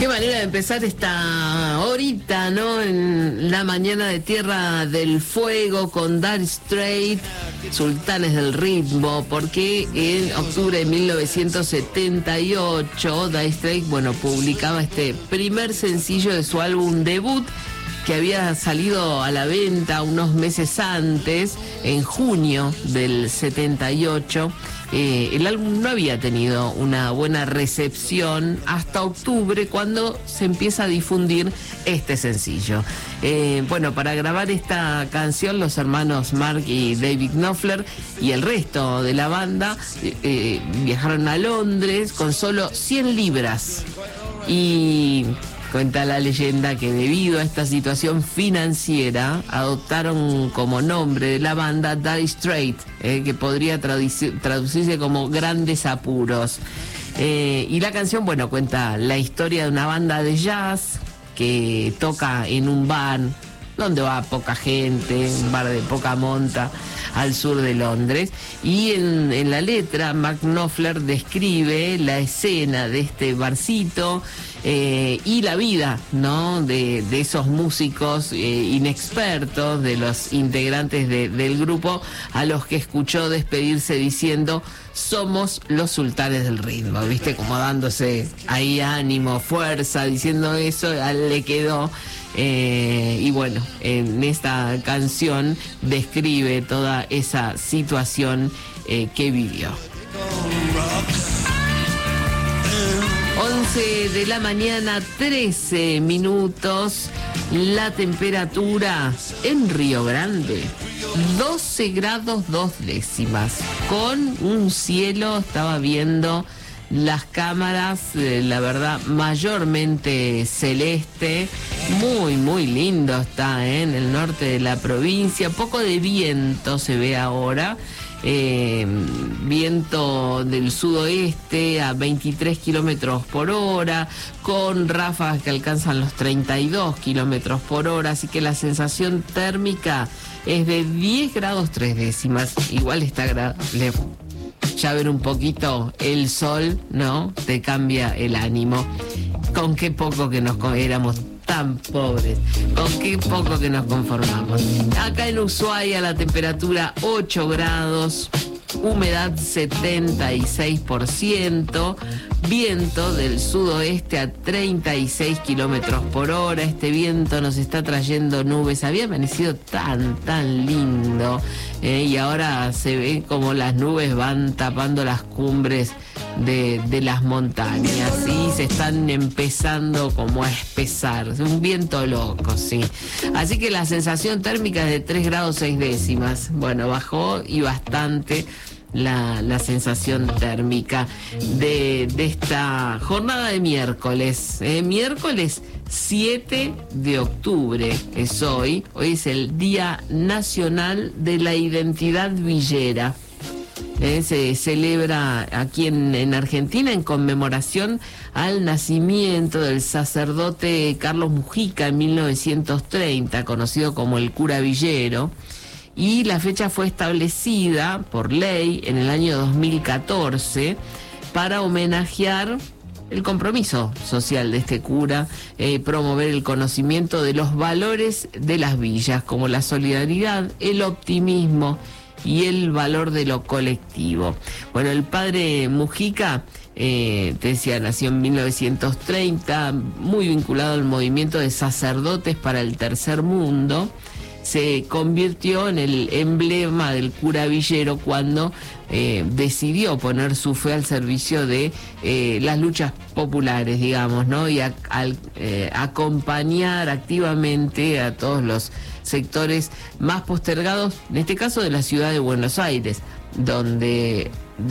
Qué manera de empezar esta horita, ¿no? En la mañana de Tierra del Fuego con Dire Straits, Sultanes del Ritmo, porque en octubre de 1978 Dire Straits, publicaba este primer sencillo de su álbum debut, que había salido a la venta unos meses antes, en junio del 78. El álbum no había tenido una buena recepción hasta octubre, cuando se empieza a difundir este sencillo. Para grabar esta canción, los hermanos Mark y David Knopfler y el resto de la banda viajaron a Londres con solo 100 libras. Y cuenta la leyenda que debido a esta situación financiera adoptaron como nombre de la banda Dire Straits, que podría traducirse como grandes apuros. Y la canción, cuenta la historia de una banda de jazz que toca en un bar donde va poca gente, un bar de poca monta, al sur de Londres. Y en la letra, Mark Knopfler describe la escena de este barcito y la vida, ¿no?, de esos músicos inexpertos, de los integrantes del grupo, a los que escuchó despedirse diciendo: somos los sultanes del ritmo, ¿viste? Como dándose ahí ánimo, fuerza, diciendo eso, a él le quedó. En esta canción describe toda esa situación que vivió. 11 de la mañana, 13 minutos. La temperatura en Río Grande, 12 grados 2 décimas. Con un cielo, estaba viendo las cámaras, la verdad, mayormente celeste. Muy, muy lindo está, en el norte de la provincia. Poco de viento se ve ahora. Viento del sudoeste a 23 kilómetros por hora, con ráfagas que alcanzan los 32 kilómetros por hora, así que la sensación térmica es de 10 grados 3 décimas. Igual está agradable. Ya ver un poquito el sol, ¿no?, te cambia el ánimo. Con qué poco que éramos tan pobres, con qué poco que nos conformamos. Acá en Ushuaia la temperatura 8 grados, humedad 76%, viento del sudoeste a 36 kilómetros por hora. Este viento nos está trayendo nubes. Había amanecido tan lindo, y ahora se ve como las nubes van tapando las cumbres de las montañas y se están empezando como a espesar. Un viento loco, sí. Así que la sensación térmica es de 3 grados 6 décimas. Bajó y bastante la sensación térmica de esta jornada de miércoles. Miércoles 7 de octubre es hoy. Hoy es el Día Nacional de la Identidad Villera. Se celebra aquí en Argentina en conmemoración al nacimiento del sacerdote Carlos Mujica en 1930, conocido como el cura villero, y la fecha fue establecida por ley en el año 2014 para homenajear el compromiso social de este cura, promover el conocimiento de los valores de las villas, como la solidaridad, el optimismo y el valor de lo colectivo. El padre Mujica, te decía, nació en 1930, muy vinculado al movimiento de sacerdotes para el tercer mundo. Se convirtió en el emblema del cura villero cuando decidió poner su fe al servicio de las luchas populares, digamos, ¿no? Y acompañar activamente a todos los sectores más postergados, en este caso de la ciudad de Buenos Aires, donde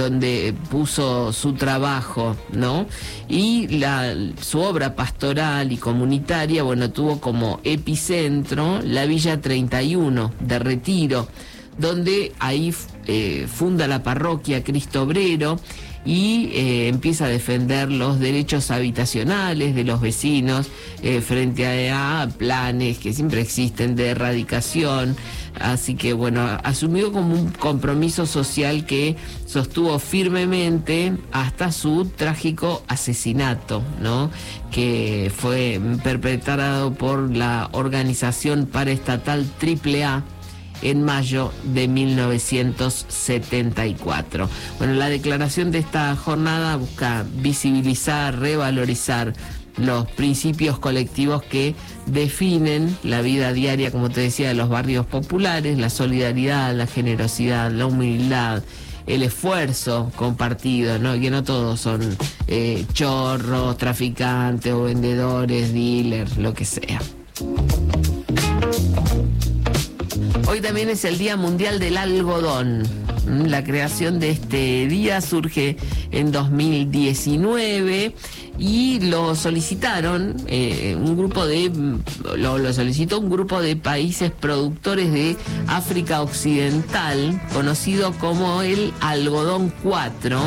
puso su trabajo, ¿no? Y su obra pastoral y comunitaria, tuvo como epicentro la Villa 31 de Retiro, donde ahí funda la parroquia Cristo Obrero y empieza a defender los derechos habitacionales de los vecinos frente a planes que siempre existen de erradicación Así que bueno, asumió como un compromiso social que sostuvo firmemente hasta su trágico asesinato, ¿no? Que fue perpetrado por la organización paraestatal AAA en mayo de 1974. Bueno, la declaración de esta jornada busca visibilizar, revalorizar los principios colectivos que definen la vida diaria, como te decía, de los barrios populares: la solidaridad, la generosidad, la humildad, el esfuerzo compartido, ¿no? Que no todos son chorros, traficantes o vendedores, dealers, lo que sea. Hoy también es el Día Mundial del Algodón. La creación de este día surge en 2019 y lo solicitaron lo solicitó un grupo de países productores de África Occidental, conocido como el Algodón 4.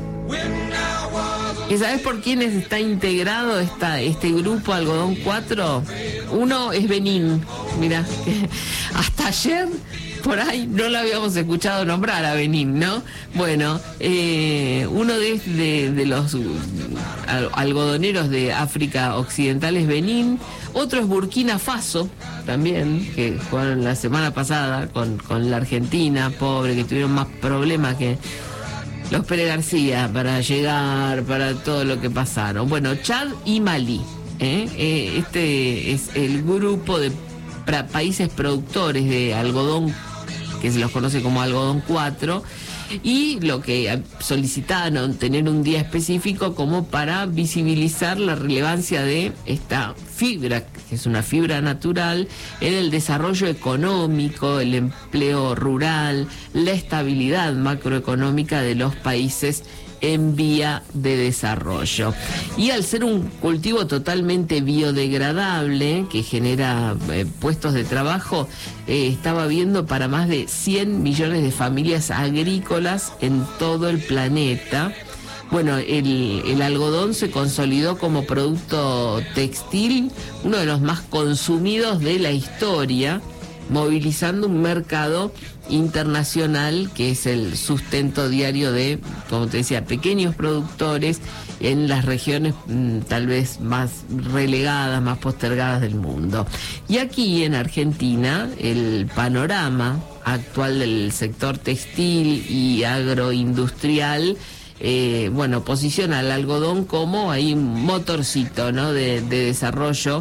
¿Y sabes por quiénes está integrado este grupo Algodón 4? Uno es Benín. Mira, hasta ayer por ahí no lo habíamos escuchado nombrar a Benín, ¿no? Bueno, uno de los algodoneros de África Occidental es Benín. Otro es Burkina Faso, también, que jugaron la semana pasada con la Argentina, pobre, que tuvieron más problemas que los Pérez García para llegar, para todo lo que pasaron. Bueno, Chad y Malí. Este es el grupo de países productores de algodón, que se los conoce como Algodón 4, y lo que solicitaron tener un día específico como para visibilizar la relevancia de esta fibra, que es una fibra natural, en el desarrollo económico, el empleo rural, la estabilidad macroeconómica de los países en vía de desarrollo. Y al ser un cultivo totalmente biodegradable que genera puestos de trabajo, estaba viendo para más de 100 millones de familias agrícolas en todo el planeta. Bueno, el algodón se consolidó como producto textil, uno de los más consumidos de la historia, movilizando un mercado internacional que es el sustento diario de, como te decía, pequeños productores en las regiones tal vez más relegadas, más postergadas del mundo. Y aquí en Argentina el panorama actual del sector textil y agroindustrial posiciona al algodón como ahí un motorcito, ¿no? de desarrollo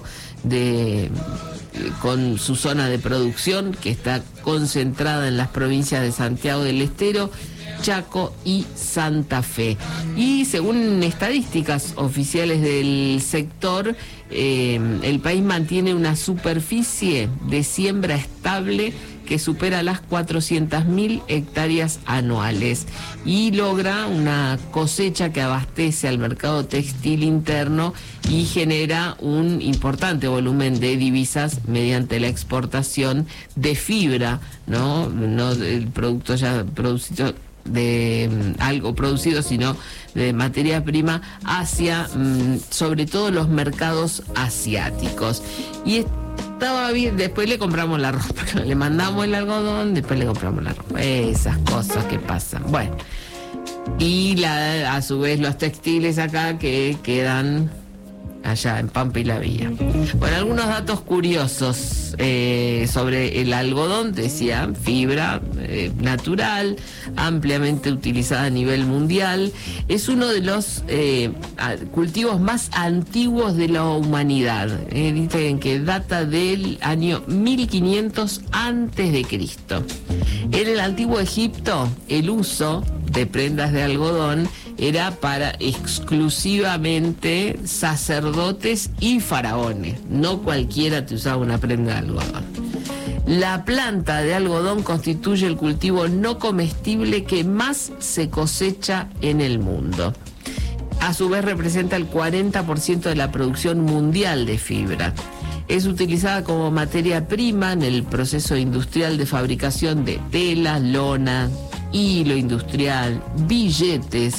con su zona de producción, que está concentrada en las provincias de Santiago del Estero, Chaco y Santa Fe. Y según estadísticas oficiales del sector, el país mantiene una superficie de siembra estable que supera las 400.000 hectáreas anuales y logra una cosecha que abastece al mercado textil interno y genera un importante volumen de divisas mediante la exportación de fibra, no el producto ya producido de algo producido, sino de materia prima hacia sobre todo los mercados asiáticos. Y estaba bien, después le compramos la ropa, le mandamos el algodón, después le compramos la ropa, esas cosas que pasan. Bueno, y a su vez los textiles acá que quedan allá en Pampa y la Vía. Bueno, algunos datos curiosos sobre el algodón. Decía, fibra natural, ampliamente utilizada a nivel mundial. Es uno de los cultivos más antiguos de la humanidad. Dicen que data del año 1500 antes de Cristo. En el antiguo Egipto, el uso de prendas de algodón era para exclusivamente sacerdotes y faraones. No cualquiera te usaba una prenda de algodón. La planta de algodón constituye el cultivo no comestible que más se cosecha en el mundo. A su vez representa el 40% de la producción mundial de fibra. Es utilizada como materia prima en el proceso industrial de fabricación de tela, lona, hilo industrial, billetes,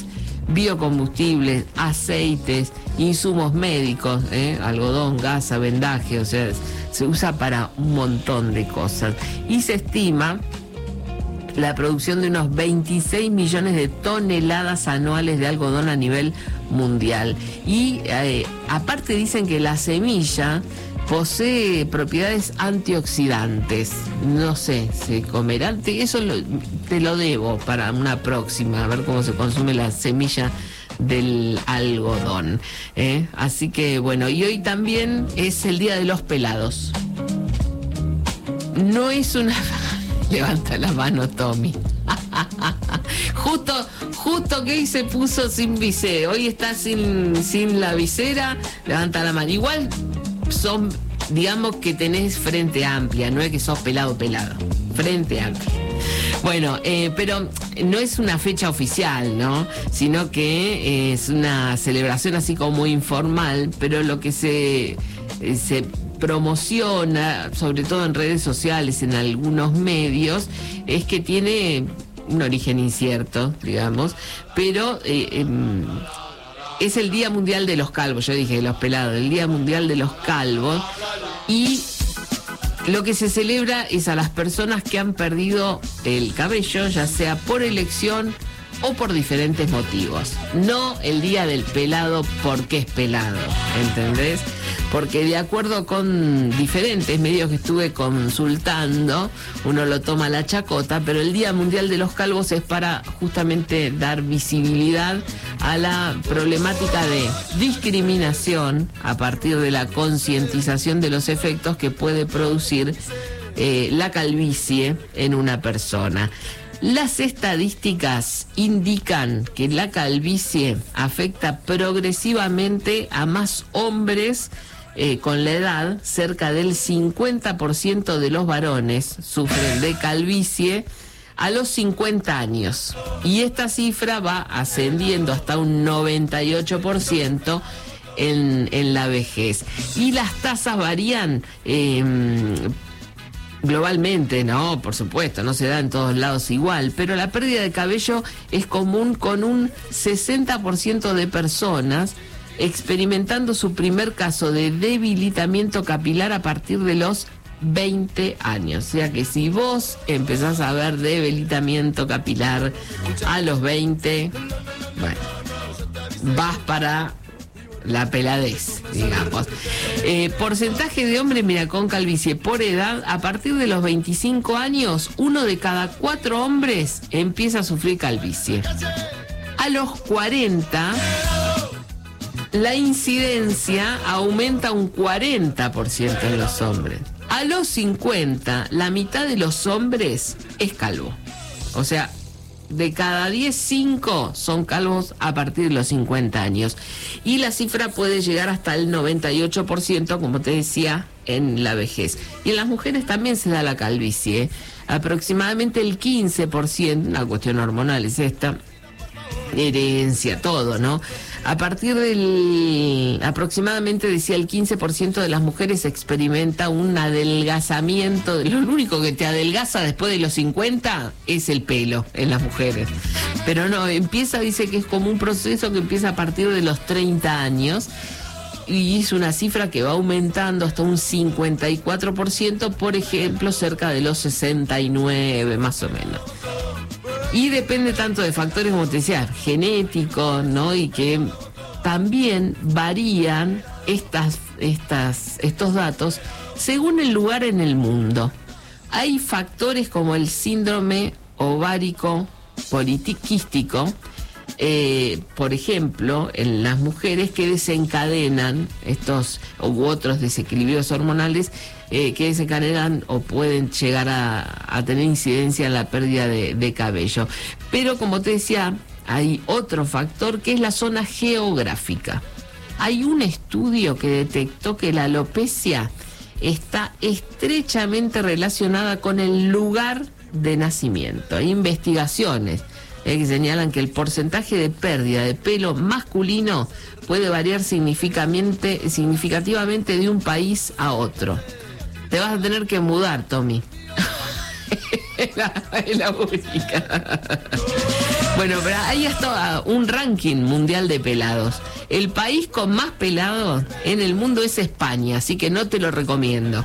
biocombustibles, aceites, insumos médicos, algodón, gasa, vendaje, o sea, se usa para un montón de cosas. Y se estima la producción de unos 26 millones de toneladas anuales de algodón a nivel mundial. Y aparte dicen que la semilla posee propiedades antioxidantes. No sé, ¿se comerán? Eso te lo debo para una próxima, a ver cómo se consume la semilla del algodón. Así que bueno, y hoy también es el Día de los Pelados. No es una... Levanta la mano, Tommy. Justo que hoy se puso sin visera. Hoy está sin la visera. Levanta la mano. Igual son, digamos que tenés frente amplia. No es que sos pelado. Frente amplia. Bueno, pero no es una fecha oficial, ¿no? Sino que es una celebración así como informal, pero lo que se promociona, sobre todo en redes sociales, en algunos medios, es que tiene un origen incierto, digamos, pero es el Día Mundial de los Calvos. Yo dije de los pelados, el Día Mundial de los Calvos, y lo que se celebra es a las personas que han perdido el cabello, ya sea por elección o por diferentes motivos. No el día del pelado porque es pelado, ¿entendés? Porque de acuerdo con diferentes medios que estuve consultando, uno lo toma la chacota, pero el Día Mundial de los Calvos es para justamente dar visibilidad a la problemática de discriminación a partir de la concientización de los efectos que puede producir la calvicie en una persona. Las estadísticas indican que la calvicie afecta progresivamente a más hombres con la edad. Cerca del 50% de los varones sufren de calvicie a los 50 años. Y esta cifra va ascendiendo hasta un 98% en la vejez. Y las tasas varían globalmente, no, por supuesto, no se da en todos lados igual, pero la pérdida de cabello es común con un 60% de personas experimentando su primer caso de debilitamiento capilar a partir de los 20 años. O sea que si vos empezás a ver debilitamiento capilar a los 20, bueno, vas para la peladez, digamos. Porcentaje de hombres, mira, con calvicie por edad, a partir de los 25 años, 1 de cada 4 hombres empieza a sufrir calvicie. A los 40, la incidencia aumenta un 40% en los hombres. A los 50, la mitad de los hombres es calvo. O sea, de cada 10, 5 son calvos a partir de los 50 años. Y la cifra puede llegar hasta el 98%, como te decía, en la vejez. Y en las mujeres también se da la calvicie. Aproximadamente el 15%, una cuestión hormonal es esta, herencia, todo, ¿no? A partir del, aproximadamente decía el 15% de las mujeres experimenta un adelgazamiento. Lo único que te adelgaza después de los 50 es el pelo en las mujeres. Pero no, dice que es como un proceso que empieza a partir de los 30 años. Y es una cifra que va aumentando hasta un 54%, por ejemplo, cerca de los 69, más o menos. Y depende tanto de factores, como te decía, genéticos, ¿no? Y que también varían estos datos según el lugar en el mundo. Hay factores como el síndrome ovárico poliquístico, por ejemplo, en las mujeres, que desencadenan estos u otros desequilibrios hormonales que desencadenan o pueden llegar a tener incidencia en la pérdida de cabello. Pero como te decía, hay otro factor que es la zona geográfica. Hay un estudio que detectó que la alopecia está estrechamente relacionada con el lugar de nacimiento. Hay investigaciones que señalan que el porcentaje de pérdida de pelo masculino puede variar significativamente de un país a otro. Te vas a tener que mudar, Tommy. Es la única. Bueno, pero hay hasta un ranking mundial de pelados. El país con más pelados en el mundo es España, así que no te lo recomiendo.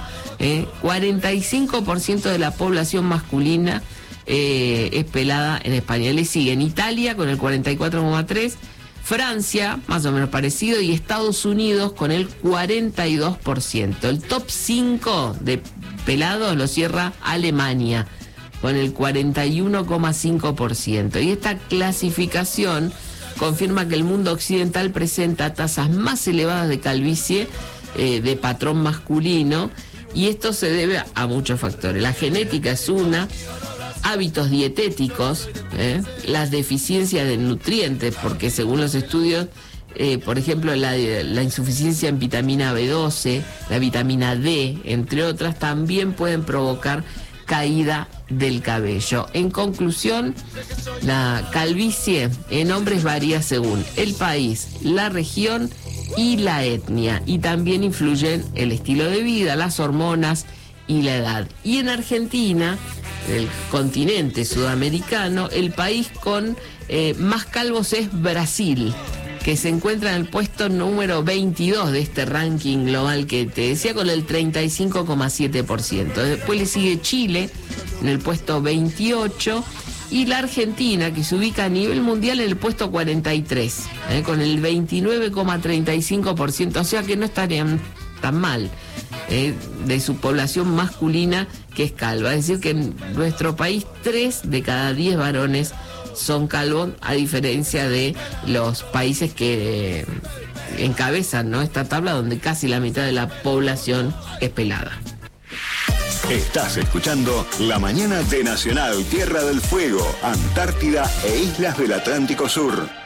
45% de la población masculina es pelada en España. Le siguen Italia con el 44,3%, Francia, más o menos parecido, y Estados Unidos con el 42%. El top 5 de pelados lo cierra Alemania con el 41,5%. Y esta clasificación confirma que el mundo occidental presenta tasas más elevadas de calvicie de patrón masculino, y esto se debe a muchos factores. La genética es una, hábitos dietéticos, las deficiencias de nutrientes, porque según los estudios, por ejemplo, la insuficiencia en vitamina B12, la vitamina D, entre otras, también pueden provocar caída del cabello. En conclusión, la calvicie en hombres varía según el país, la región y la etnia, y también influyen el estilo de vida, las hormonas y la edad. Y en Argentina, el continente sudamericano, el país con más calvos es Brasil, que se encuentra en el puesto número 22 de este ranking global que te decía, con el 35,7%. Después le sigue Chile en el puesto 28 y la Argentina, que se ubica a nivel mundial en el puesto 43, con el 29,35%, o sea que no estarían tan mal, de su población masculina que es calva. Es decir, que en nuestro país 3 de cada 10 varones son calvos, a diferencia de los países que encabezan, ¿no?, esta tabla, donde casi la mitad de la población es pelada. Estás escuchando La Mañana de Nacional, Tierra del Fuego, Antártida e Islas del Atlántico Sur.